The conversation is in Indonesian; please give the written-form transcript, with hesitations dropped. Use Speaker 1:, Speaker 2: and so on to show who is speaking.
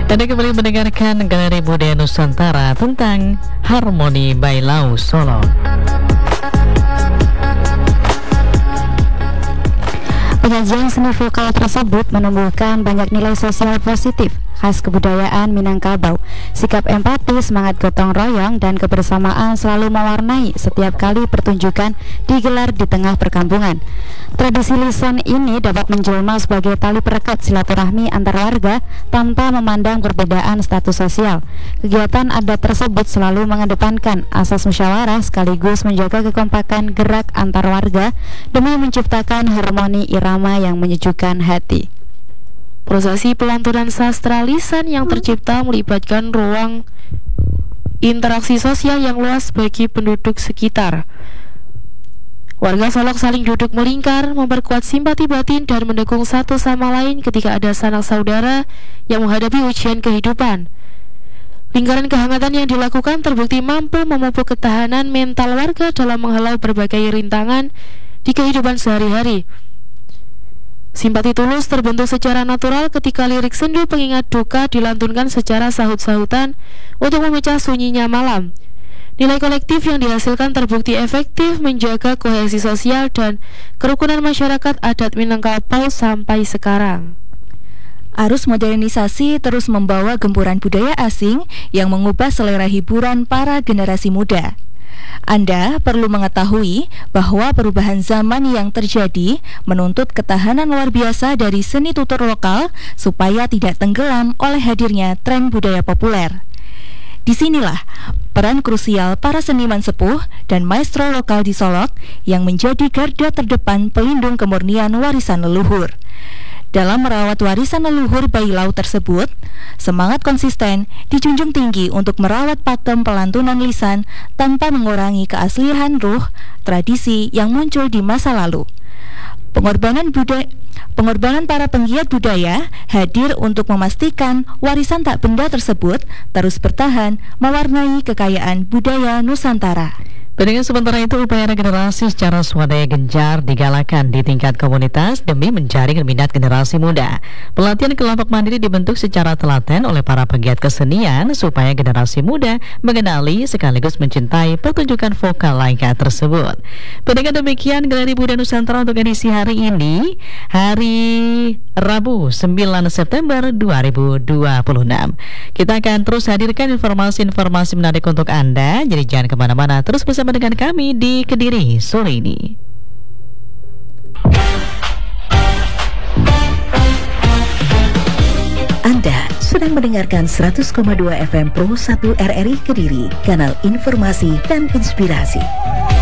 Speaker 1: Anda kembali mendengarkan Galeri Budaya Nusantara tentang Harmoni Bailau Solo.
Speaker 2: Penyajian seni vokal tersebut menumbuhkan banyak nilai sosial positif khas kebudayaan Minangkabau. Sikap empati, semangat gotong royong, dan kebersamaan selalu mewarnai setiap kali pertunjukan digelar di tengah perkampungan. Tradisi lisan ini dapat menjelma sebagai tali perekat silaturahmi antar warga tanpa memandang perbedaan status sosial. Kegiatan adat tersebut selalu mengedepankan asas musyawarah sekaligus menjaga kekompakan gerak antar warga demi menciptakan harmoni irama yang menyejukkan hati.
Speaker 3: Prosesi pelantunan sastra lisan yang tercipta melibatkan ruang interaksi sosial yang luas bagi penduduk sekitar. Warga Solok saling duduk melingkar, memperkuat simpati batin dan mendukung satu sama lain ketika ada sanak saudara yang menghadapi ujian kehidupan. Lingkaran kehangatan yang dilakukan terbukti mampu memupuk ketahanan mental warga dalam menghalau berbagai rintangan di kehidupan sehari-hari. Simpati tulus terbentuk secara natural ketika lirik sendu pengingat duka dilantunkan secara sahut-sahutan untuk memecah sunyinya malam. Nilai kolektif yang dihasilkan terbukti efektif menjaga kohesi sosial dan kerukunan masyarakat adat Minangkabau sampai sekarang.
Speaker 4: Arus modernisasi terus membawa gempuran budaya asing yang mengubah selera hiburan para generasi muda. Anda perlu mengetahui bahwa perubahan zaman yang terjadi menuntut ketahanan luar biasa dari seni tutur lokal supaya tidak tenggelam oleh hadirnya tren budaya populer. Disinilah peran krusial para seniman sepuh dan maestro lokal di Solok yang menjadi garda terdepan pelindung kemurnian warisan leluhur. Dalam merawat warisan leluhur Bailau tersebut, semangat konsisten dijunjung tinggi untuk merawat pakem pelantunan lisan tanpa mengurangi keaslian ruh tradisi yang muncul di masa lalu. Pengorbanan para penggiat budaya hadir untuk memastikan warisan tak benda tersebut terus bertahan mewarnai kekayaan budaya Nusantara.
Speaker 1: Dengan sementara itu, upaya regenerasi secara swadaya gencar digalakan di tingkat komunitas demi menjaring minat generasi muda. Pelatihan kelompok mandiri dibentuk secara telaten oleh para pegiat kesenian supaya generasi muda mengenali sekaligus mencintai pertunjukan vokal lainnya tersebut. Dengan demikian, Galeri Budaya Nusantara untuk edisi hari ini, hari Rabu 9 September 2026. Kita akan terus hadirkan informasi-informasi menarik untuk Anda, jadi jangan kemana-mana, terus bersama dengan kami di Kediri sore ini.
Speaker 5: Anda sedang mendengarkan 100,2 FM Pro 1 RRI Kediri, kanal informasi dan inspirasi.